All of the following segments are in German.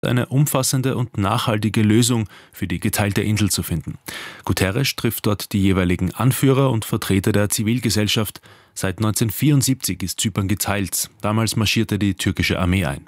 eine umfassende und nachhaltige Lösung für die geteilte Insel zu finden. Guterres trifft dort die jeweiligen Anführer und Vertreter der Zivilgesellschaft. Seit 1974 ist Zypern geteilt. Damals marschierte die türkische Armee ein.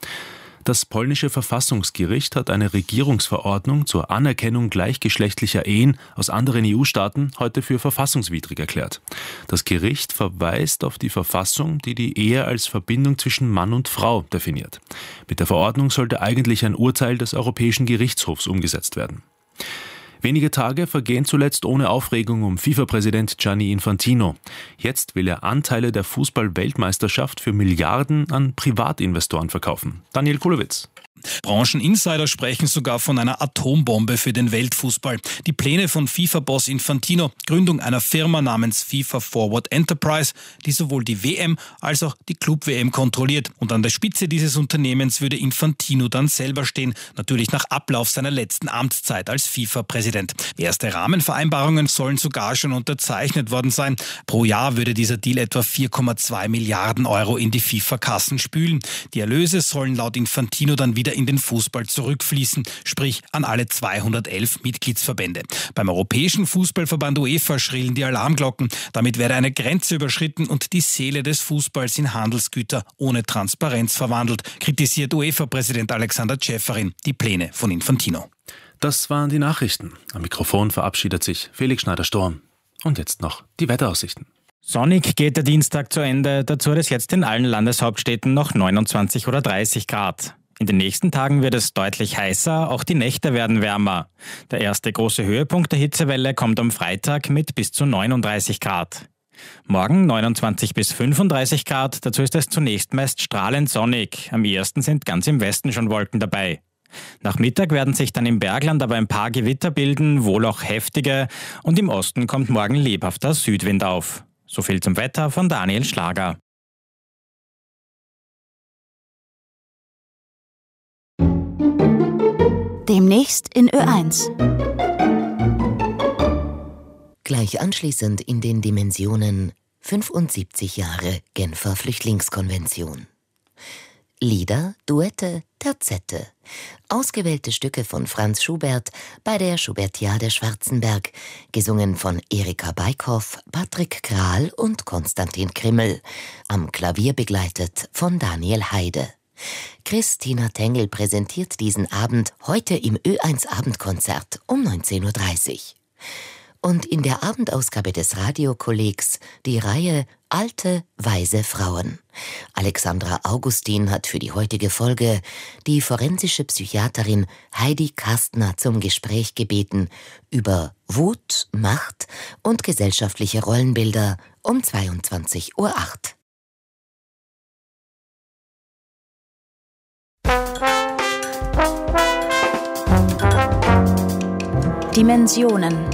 Das polnische Verfassungsgericht hat eine Regierungsverordnung zur Anerkennung gleichgeschlechtlicher Ehen aus anderen EU-Staaten heute für verfassungswidrig erklärt. Das Gericht verweist auf die Verfassung, die die Ehe als Verbindung zwischen Mann und Frau definiert. Mit der Verordnung sollte eigentlich ein Urteil des Europäischen Gerichtshofs umgesetzt werden. Wenige Tage vergehen zuletzt ohne Aufregung um FIFA-Präsident Gianni Infantino. Jetzt will er Anteile der Fußball-Weltmeisterschaft für Milliarden an Privatinvestoren verkaufen. Daniel Kulowitz. Brancheninsider sprechen sogar von einer Atombombe für den Weltfußball. Die Pläne von FIFA-Boss Infantino, Gründung einer Firma namens FIFA Forward Enterprise, die sowohl die WM als auch die Club-WM kontrolliert. Und an der Spitze dieses Unternehmens würde Infantino dann selber stehen, natürlich nach Ablauf seiner letzten Amtszeit als FIFA-Präsident. Erste Rahmenvereinbarungen sollen sogar schon unterzeichnet worden sein. Pro Jahr würde dieser Deal etwa 4,2 Milliarden Euro in die FIFA-Kassen spülen. Die Erlöse sollen laut Infantino dann wieder in den Fußball zurückfließen, sprich an alle 211 Mitgliedsverbände. Beim Europäischen Fußballverband UEFA schrillen die Alarmglocken. Damit werde eine Grenze überschritten und die Seele des Fußballs in Handelsgüter ohne Transparenz verwandelt, kritisiert UEFA-Präsident Alexander Ceferin die Pläne von Infantino. Das waren die Nachrichten. Am Mikrofon verabschiedet sich Felix Schneider-Sturm. Und jetzt noch die Wetteraussichten. Sonnig geht der Dienstag zu Ende. Dazu hat es jetzt in allen Landeshauptstädten noch 29 oder 30 Grad. In den nächsten Tagen wird es deutlich heißer, auch die Nächte werden wärmer. Der erste große Höhepunkt der Hitzewelle kommt am Freitag mit bis zu 39 Grad. Morgen 29 bis 35 Grad, dazu ist es zunächst meist strahlend sonnig. Am ehesten sind ganz im Westen schon Wolken dabei. Nach Mittag werden sich dann im Bergland aber ein paar Gewitter bilden, wohl auch heftige, und im Osten kommt morgen lebhafter Südwind auf. So viel zum Wetter von Daniel Schlager. Demnächst in Ö1. Gleich anschließend in den Dimensionen 75 Jahre Genfer Flüchtlingskonvention. Lieder, Duette, Terzette. Ausgewählte Stücke von Franz Schubert bei der Schubertiade Schwarzenberg, gesungen von Erika Beikhoff, Patrick Krahl und Konstantin Krimmel, am Klavier begleitet von Daniel Heide. Christina Tengel präsentiert diesen Abend heute im Ö1 Abendkonzert um 19.30 Uhr. Und in der Abendausgabe des Radiokollegs die Reihe Alte, weise Frauen. Alexandra Augustin hat für die heutige Folge die forensische Psychiaterin Heidi Kastner zum Gespräch gebeten über Wut, Macht und gesellschaftliche Rollenbilder um 22.08 Uhr. Dimensionen.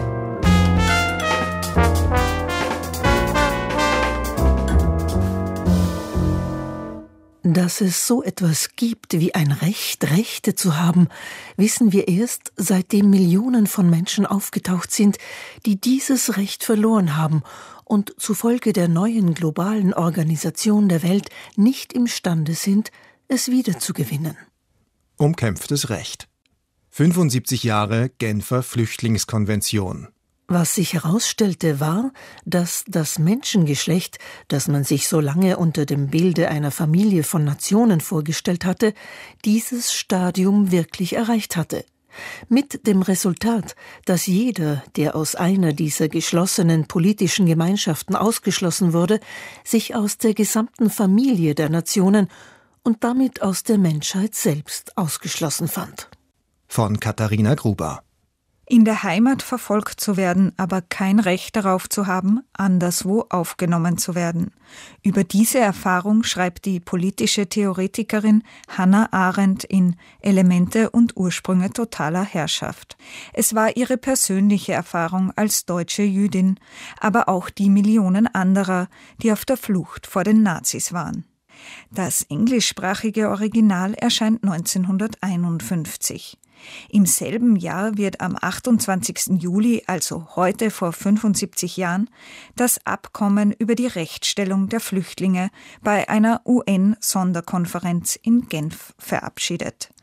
Dass es so etwas gibt wie ein Recht, Rechte zu haben, wissen wir erst, seitdem Millionen von Menschen aufgetaucht sind, die dieses Recht verloren haben und zufolge der neuen globalen Organisation der Welt nicht imstande sind, es wiederzugewinnen. Umkämpftes Recht. 75 Jahre Genfer Flüchtlingskonvention. Was sich herausstellte, war, dass das Menschengeschlecht, das man sich so lange unter dem Bilde einer Familie von Nationen vorgestellt hatte, dieses Stadium wirklich erreicht hatte. Mit dem Resultat, dass jeder, der aus einer dieser geschlossenen politischen Gemeinschaften ausgeschlossen wurde, sich aus der gesamten Familie der Nationen und damit aus der Menschheit selbst ausgeschlossen fand. Von Katharina Gruber. In der Heimat verfolgt zu werden, aber kein Recht darauf zu haben, anderswo aufgenommen zu werden. Über diese Erfahrung schreibt die politische Theoretikerin Hannah Arendt in Elemente und Ursprünge totaler Herrschaft. Es war ihre persönliche Erfahrung als deutsche Jüdin, aber auch die Millionen anderer, die auf der Flucht vor den Nazis waren. Das englischsprachige Original erscheint 1951. Im selben Jahr wird am 28. Juli, also heute vor 75 Jahren, das Abkommen über die Rechtsstellung der Flüchtlinge bei einer UN-Sonderkonferenz in Genf verabschiedet.